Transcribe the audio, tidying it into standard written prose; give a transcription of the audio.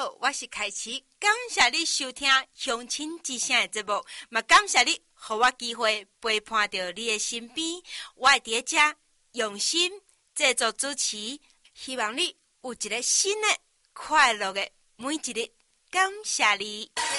好，我是凯琪，感谢你收听乡亲之声的节目，嘛感谢你，给我机会陪伴到你的身边，我会在这用心制作主持，希望你有一个新的快乐的每一日，感谢你。